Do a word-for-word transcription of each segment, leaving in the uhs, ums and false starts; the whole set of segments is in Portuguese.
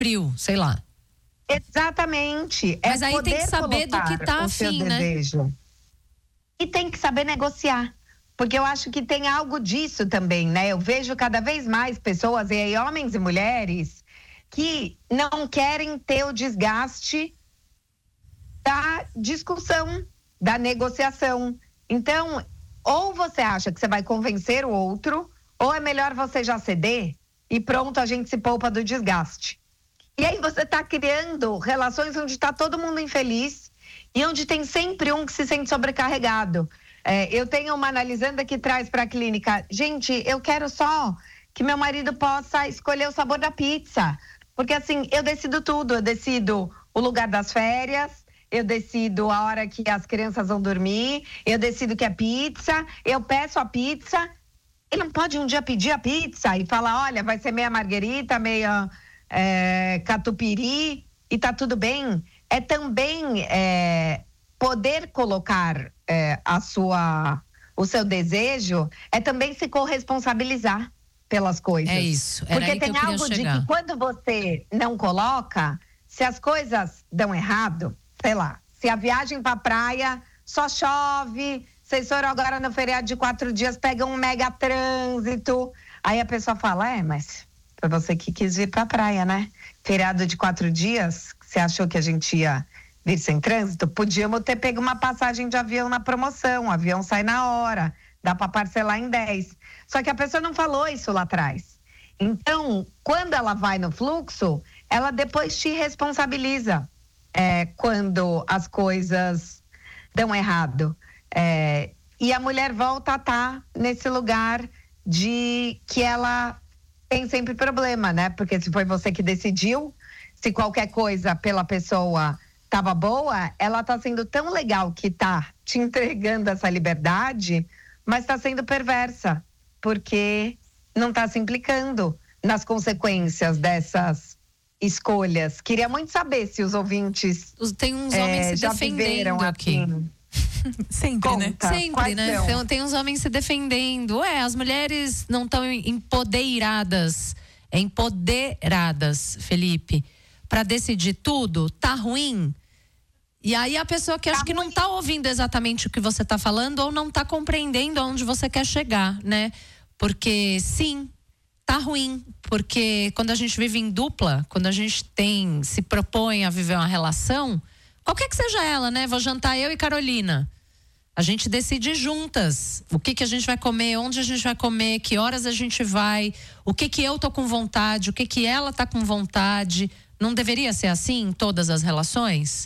frio, sei lá. Exatamente. Mas é aí tem que saber do que tá afim, né? Desejo. E tem que saber negociar. Porque eu acho que tem algo disso também, né? Eu vejo cada vez mais pessoas, e aí homens e mulheres, que não querem ter o desgaste da discussão, da negociação. Então, ou você acha que você vai convencer o outro, ou é melhor você já ceder e pronto, a gente se poupa do desgaste. E aí você está criando relações onde está todo mundo infeliz e onde tem sempre um que se sente sobrecarregado. É, eu tenho uma analisanda que traz para a clínica, gente, eu quero só que meu marido possa escolher o sabor da pizza, porque assim, eu decido tudo, eu decido o lugar das férias, eu decido a hora que as crianças vão dormir, eu decido que é pizza, eu peço a pizza. Ele não pode um dia pedir a pizza e falar, olha, vai ser meia marguerita, meia é, catupiry e tá tudo bem. É também é, poder colocar é, a sua, o seu desejo, é também se corresponsabilizar pelas coisas. É isso. Era Porque aí tem que eu algo de chegar. que quando você não coloca, se as coisas dão errado, sei lá, se a viagem pra praia só chove, vocês foram agora no feriado de quatro dias, pegam um mega trânsito, aí a pessoa fala, é, mas foi você que quis vir pra praia, né? Feriado de quatro dias, você achou que a gente ia vir sem trânsito? Podíamos ter pego uma passagem de avião na promoção, o avião sai na hora, dá pra parcelar em dez. Só que a pessoa não falou isso lá atrás. Então, quando ela vai no fluxo, ela depois te responsabiliza. É, quando as coisas dão errado. É, e a mulher volta a estar nesse lugar de que ela tem sempre problema, né? Porque se foi você que decidiu, se qualquer coisa pela pessoa estava boa, ela tá sendo tão legal que tá te entregando essa liberdade, mas tá sendo perversa, porque não tá se implicando nas consequências dessas escolhas. Queria muito saber se os ouvintes tem uns homens é, se já defendendo aqui. Sempre, Conta, né? Sempre, né? Tem, tem uns homens se defendendo. É, as mulheres não estão empoderadas, é empoderadas, Felipe, para decidir tudo. Tá ruim? E aí a pessoa que tá acha que ruim. Não tá ouvindo exatamente o que você tá falando ou não tá compreendendo aonde você quer chegar, né? Porque sim, tá ruim, porque quando a gente vive em dupla, quando a gente tem, se propõe a viver uma relação, qualquer que seja ela, né? Vou jantar eu e Carolina. A gente decide juntas o que que a gente vai comer, onde a gente vai comer, que horas a gente vai, o que que eu tô com vontade, o que que ela tá com vontade. Não deveria ser assim em todas as relações?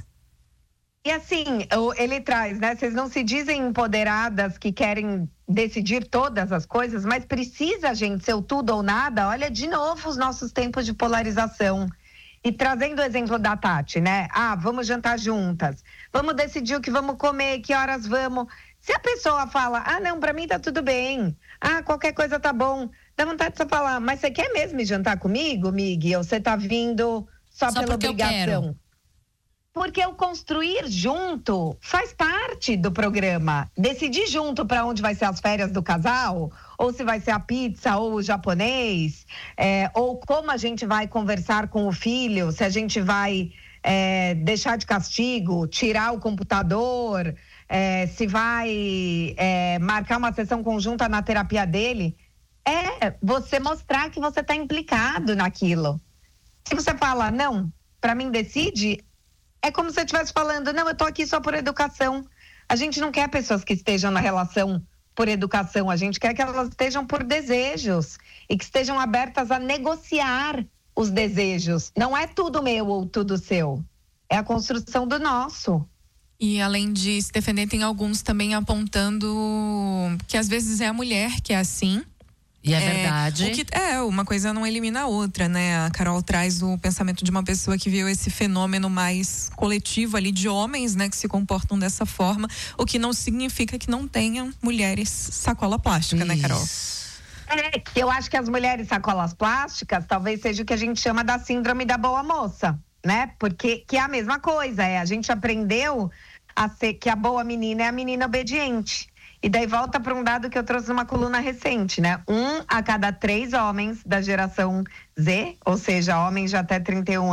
E assim, ele traz, né? Vocês não se dizem empoderadas que querem decidir todas as coisas, mas precisa a gente ser o tudo ou nada. Olha de novo os nossos tempos de polarização. E trazendo o exemplo da Tati, né? Ah, vamos jantar juntas. Vamos decidir o que vamos comer, que horas vamos. Se a pessoa fala, ah, não, pra mim tá tudo bem. Ah, qualquer coisa tá bom. Dá vontade de você falar, mas você quer mesmo ir jantar comigo, Mig? Ou você tá vindo só, só pela obrigação? Porque o construir junto faz parte do programa. Decidir junto para onde vai ser as férias do casal, ou se vai ser a pizza ou o japonês, é, ou como a gente vai conversar com o filho, se a gente vai é, deixar de castigo, tirar o computador, é, se vai é, marcar uma sessão conjunta na terapia dele. É você mostrar que você está implicado naquilo. Se você fala, não, para mim decide... É como se você estivesse falando, não, eu tô aqui só por educação. A gente não quer pessoas que estejam na relação por educação, a gente quer que elas estejam por desejos e que estejam abertas a negociar os desejos. Não é tudo meu ou tudo seu, é a construção do nosso. E além de se defender, tem alguns também apontando que às vezes é a mulher que é assim. E é, é verdade. O que, é, uma coisa não elimina a outra, né? A Carol traz o pensamento de uma pessoa que viu esse fenômeno mais coletivo ali de homens, né? Que se comportam dessa forma, o que não significa que não tenham mulheres sacola plástica, Isso. né, Carol? É, que eu acho que as mulheres sacolas plásticas talvez seja o que a gente chama da síndrome da boa moça, né? Porque que é a mesma coisa, é, a gente aprendeu a ser que a boa menina é a menina obediente. E daí volta para um dado que eu trouxe numa coluna recente, né? Um a cada três homens da geração Z, ou seja, homens de até trinta e um